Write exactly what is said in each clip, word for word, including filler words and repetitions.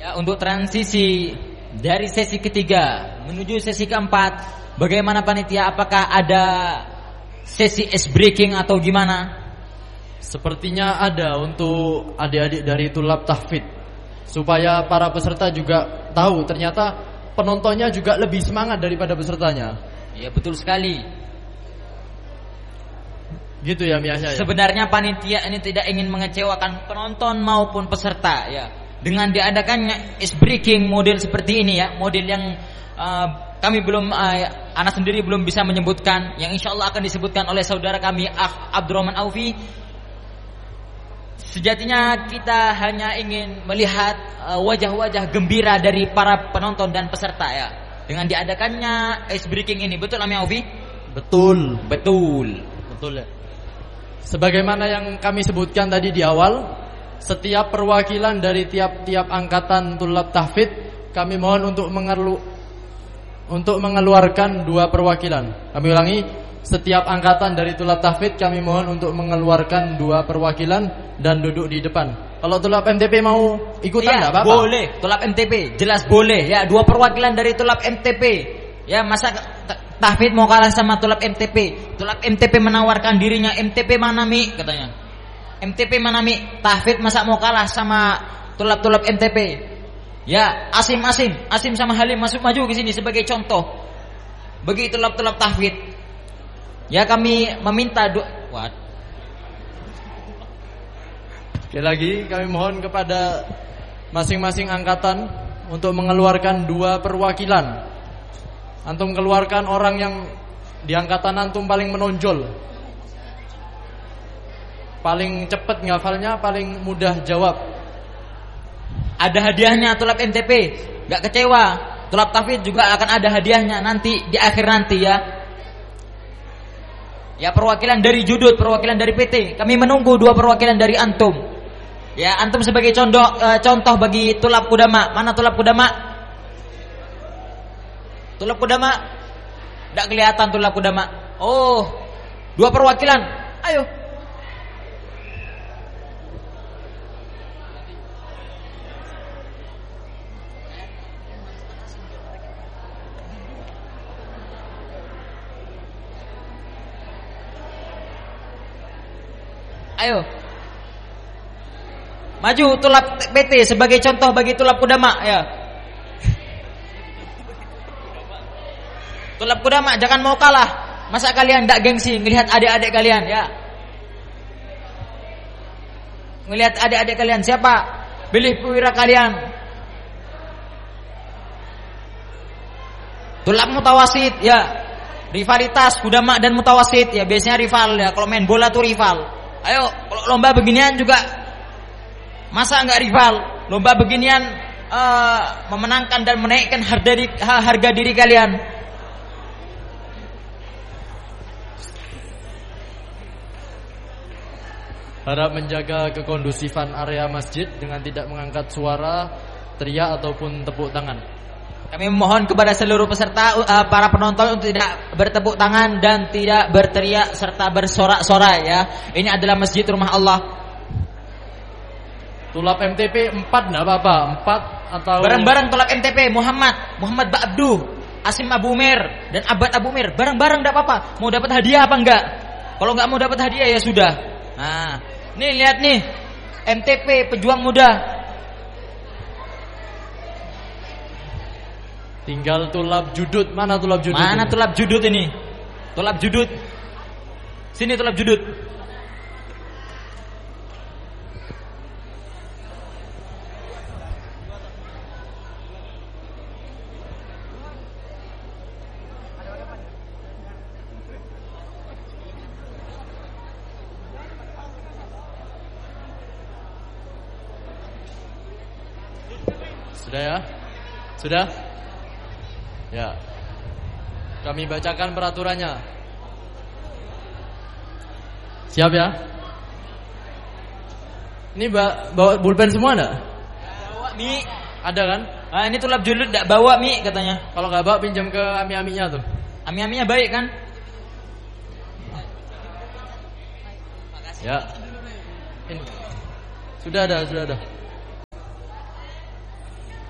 Ya, untuk transisi dari sesi ketiga menuju sesi keempat, bagaimana panitia? Apakah ada sesi ice breaking atau gimana? Sepertinya ada untuk adik-adik dari Tulab Tahfidz, supaya para peserta juga tahu ternyata penontonnya juga lebih semangat daripada pesertanya. Ya, betul sekali. Gitu ya Miasya ya? Sebenarnya panitia ini tidak ingin mengecewakan penonton maupun peserta ya. Dengan diadakannya ice breaking model seperti ini ya, model yang uh, kami belum uh, Ana sendiri belum bisa menyebutkan, yang insya Allah akan disebutkan oleh saudara kami Akh Abdurrahman Aufi. Sejatinya kita hanya ingin melihat uh, wajah-wajah gembira dari para penonton dan peserta ya, dengan diadakannya ice breaking ini. Betul Ami Aufi? Betul. Betul. Betul ya. Sebagaimana yang kami sebutkan tadi di awal, setiap perwakilan dari tiap-tiap angkatan Tulab Tahfidz kami mohon untuk mengerlu, untuk mengeluarkan dua perwakilan. Kami ulangi, setiap angkatan dari Tulab Tahfidz kami mohon untuk mengeluarkan dua perwakilan dan duduk di depan. Kalau Tulab M T P mau ikutan enggak ya, apa-apa? Boleh. Tulab M T P jelas boleh ya, dua perwakilan dari Tulab M T P. Ya, masa Tahfidz mau kalah sama Tulab M T P? Tulab M T P menawarkan dirinya, M T P mana Mi katanya. M T P mana Mi? Tahfidz masa mau kalah sama Tulab-tulab M T P? Ya, Asim Asim, Asim sama Halim masuk maju ke sini sebagai contoh bagi Tulab-tulab Tahfidz. Ya, kami meminta doa. What? Sekali lagi kami mohon kepada masing-masing angkatan untuk mengeluarkan dua perwakilan. Antum keluarkan orang yang di angkatan antum paling menonjol, paling cepat ngafalnya, paling mudah jawab. Ada hadiahnya Tulab M T P, gak kecewa. Tulab Tahfidz juga akan ada hadiahnya nanti di akhir nanti ya. Ya, perwakilan dari Judud, perwakilan dari P T. Kami menunggu dua perwakilan dari antum. Ya, antum sebagai contoh uh, contoh bagi Tulab Kudama. Mana Tulab Kudama? Tulab Kudama? Tidak kelihatan Tulab Kudama. Oh, dua perwakilan. Ayo. Ayo. Maju Tulab P T sebagai contoh bagi Tulab Kudama ya. Tulab Kudama jangan mau kalah. Masa kalian tidak gengsi melihat adik-adik kalian ya? Melihat adik-adik kalian, siapa? Pilih perwira kalian. Tulab Mutawasid ya. Rivalitas Kudama dan Mutawasid ya, biasanya rival ya. Kalau main bola tuh rival. Ayo, kalau lomba beginian juga masa enggak rival? Lomba beginian uh, memenangkan dan menaikkan harga diri, harga diri kalian. Harap menjaga kekondusifan area masjid dengan tidak mengangkat suara, teriak ataupun tepuk tangan. Kami mohon kepada seluruh peserta, uh, para penonton untuk tidak bertepuk tangan dan tidak berteriak serta bersorak-sorai ya. Ini adalah masjid rumah Allah. Tulab M T P empat enggak apa-apa, empat atau bareng-bareng Tulab M T P Muhammad, Muhammad Ba'abdu, Asim Abu Umair dan Abad Abu Umair. Bareng-bareng enggak apa-apa. Mau dapat hadiah apa enggak? Kalau enggak mau dapat hadiah ya sudah. Nah, nih lihat nih, M T P pejuang muda. Tinggal Tulab Judud. Mana Tulab Judud? Mana ini? Tulab Judud ini? Tulab Judud. Sini Tulab Judud. Sudah ya? Sudah? Ya. Kami bacakan peraturannya. Siap ya? Ini bawa pulpen semua enggak? Bawa Mi. Ada kan? Ah, ini Tulab Judud enggak bawa Mi katanya. Kalau enggak bawa pinjam ke ami-aminya tuh. Ami-aminya baik kan? Ya. Ini. Sudah ada, sudah ada.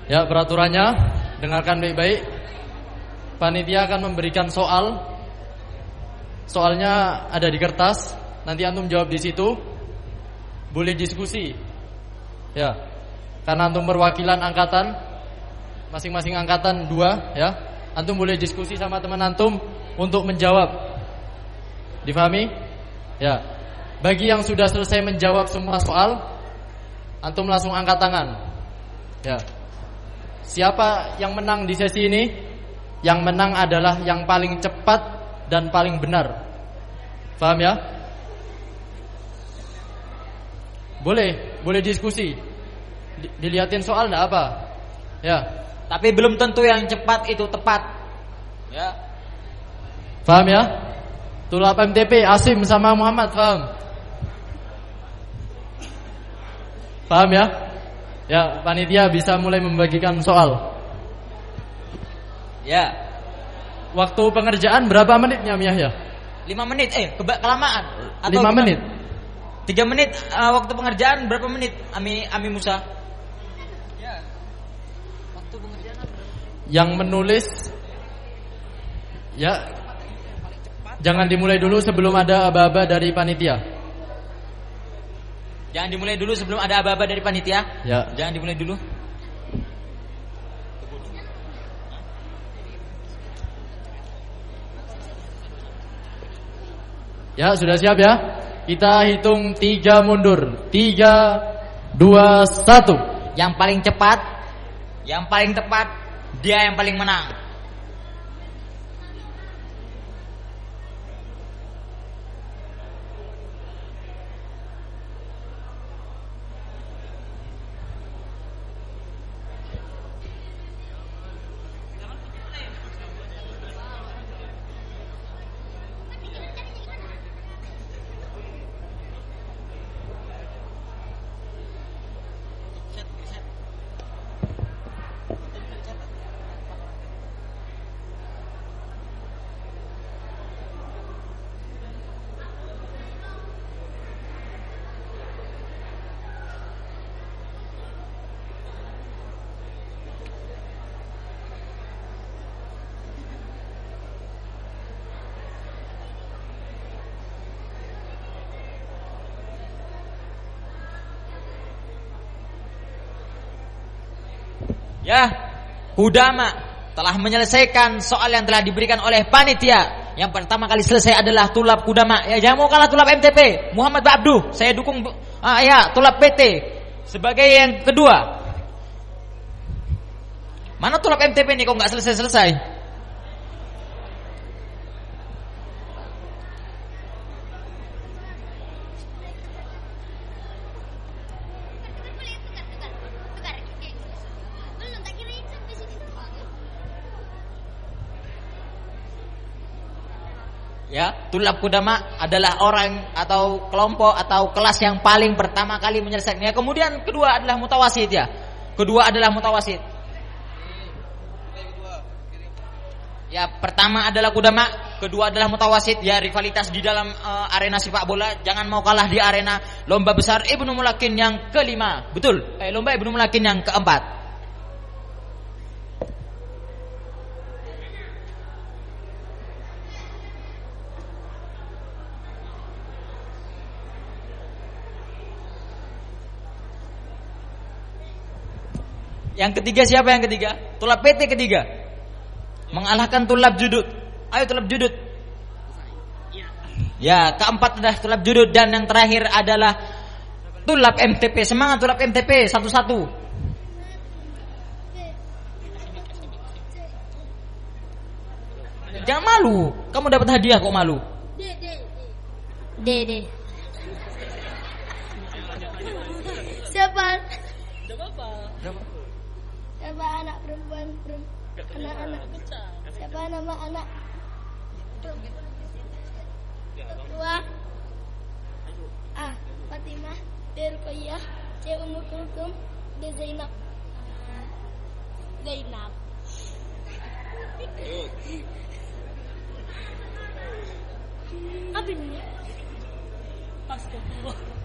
Ya, peraturannya dengarkan baik-baik. Panitia akan memberikan soal. Soalnya ada di kertas. Nanti antum jawab di situ. Boleh diskusi. Ya. Karena antum perwakilan angkatan, masing-masing angkatan dua, ya. Antum boleh diskusi sama teman antum untuk menjawab. Difahami? Ya. Bagi yang sudah selesai menjawab semua soal, antum langsung angkat tangan. Ya. Siapa yang menang di sesi ini? Yang menang adalah yang paling cepat dan paling benar. Paham ya? Boleh, boleh diskusi. Dilihatin soal enggak apa? Ya. Tapi belum tentu yang cepat itu tepat. Ya. Paham ya? Tulap M T P Asim sama Muhammad, paham? Paham ya? Ya, panitia bisa mulai membagikan soal. Ya. Waktu pengerjaan berapa menitnya, Yahya? lima menit, eh keba- kelamaan. Atau lima gimana? menit. tiga menit uh, waktu pengerjaan berapa menit? Ami Ami Musa. Ya. Waktu pengerjaan berapa? Yang menulis ya, jangan dimulai dulu sebelum ada aba-aba dari panitia. Jangan dimulai dulu sebelum ada aba-aba dari panitia. Ya. Jangan dimulai dulu. Ya, sudah siap ya? Kita hitung tiga mundur. Tiga, dua, satu. Yang paling cepat, yang paling tepat, dia yang paling menang. Ya, Kudama telah menyelesaikan soal yang telah diberikan oleh panitia. Yang pertama kali selesai adalah Tulap Kudama. Ya, jangan mau kalah Tulap M T P. Muhammad Abdu, saya dukung. Ah, ya, Tulap P T sebagai yang kedua. Mana Tulap M T P nih kok nggak selesai-selesai? Ya, Tulap Kudama adalah orang atau kelompok atau kelas yang paling pertama kali menyelesaikannya. Kemudian kedua adalah mutawasid ya. Kedua adalah mutawasid. Ya, pertama adalah Kudama, kedua adalah mutawasid. Ya, rivalitas di dalam uh, arena sepak bola, jangan mau kalah di arena lomba besar Ibnu Mulakin yang kelima. Betul. Eh, lomba Ibnu Mulakin yang keempat. Yang ketiga siapa yang ketiga? Tulap P T ketiga. Mengalahkan Tulap Judud. Ayo Tulap Judud. Ya, keempat adalah Tulap Judud dan yang terakhir adalah Tulap M T P. Semangat Tulap M T P satu-satu. Jangan malu. Kamu dapat hadiah kok malu? Dede. Siapa? Siapa anak perempuan, perempuan anak-anak? Siapa nama anak? Dua. A. Fatimah. B. Ruqayyah. C. Ummu Kulthum. D. Zainab. Zainab. Apa ini? Astagfirullah.